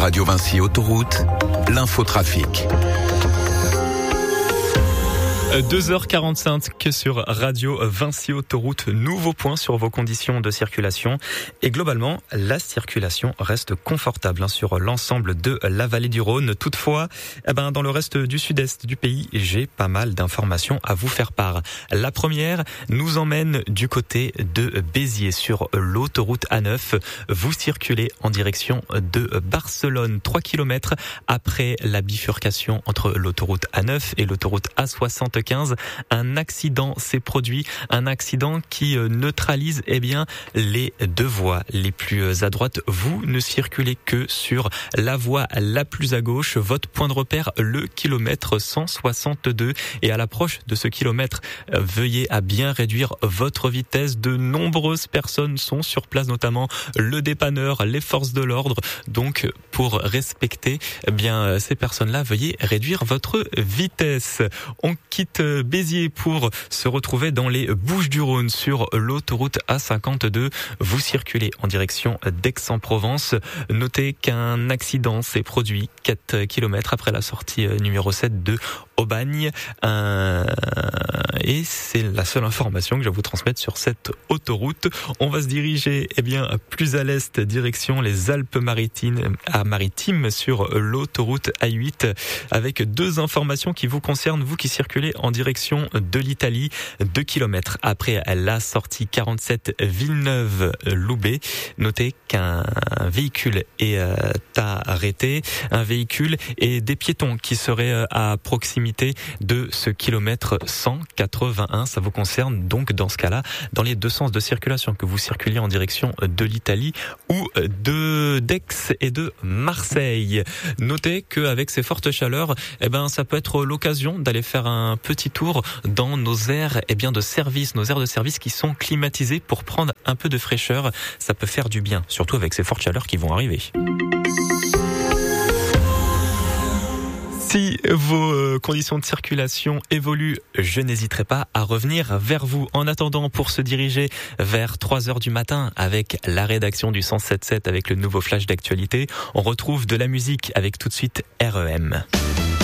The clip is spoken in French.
Radio Vinci Autoroute, l'infotrafic. 2h45 sur Radio Vinci Autoroute. Nouveau point sur vos conditions de circulation. Et globalement, la circulation reste confortable sur l'ensemble de la vallée du Rhône. Toutefois, dans le reste du sud-est du pays, j'ai pas mal d'informations à vous faire part. La première nous emmène du côté de Béziers sur l'autoroute A9. Vous circulez en direction de Barcelone, 3 km après la bifurcation entre l'autoroute A9 et l'autoroute A75. Un accident s'est produit, un accident qui neutralise les deux voies les plus à droite. Vous ne circulez que sur la voie la plus à gauche. Votre point de repère, le kilomètre 162. Et à l'approche de ce kilomètre, veuillez à bien réduire votre vitesse. De nombreuses personnes sont sur place, notamment le dépanneur, les forces de l'ordre. Donc, pour respecter ces personnes-là, veuillez réduire votre vitesse. On quitte Béziers pour se retrouver dans les Bouches-du-Rhône sur l'autoroute A52. Vous circulez en direction d'Aix-en-Provence. Notez qu'un accident s'est produit 4 km après la sortie numéro 7 de Aubagne. Et c'est la seule information que je vais vous transmettre sur cette autoroute. On va se diriger plus à l'est, direction les Alpes-Maritimes sur l'autoroute A8 avec deux informations qui vous concernent, vous qui circulez en direction de l'Italie. 2 km après la sortie 47 Villeneuve-Loubet. Notez qu'un véhicule est arrêté, un véhicule et des piétons qui seraient à proximité de ce kilomètre 181. Ça vous concerne donc dans ce cas-là, dans les deux sens de circulation, que vous circuliez en direction de l'Italie ou d'Aix et de Marseille. Notez qu'avec ces fortes chaleurs, ça peut être l'occasion d'aller faire un petit tour dans nos aires de service qui sont climatisées pour prendre un peu de fraîcheur. Ça peut faire du bien, surtout avec ces fortes chaleurs qui vont arriver. Si vos conditions de circulation évoluent, je n'hésiterai pas à revenir vers vous. En attendant, pour se diriger vers 3h du matin avec la rédaction du 107.7 avec le nouveau flash d'actualité, on retrouve de la musique avec tout de suite REM.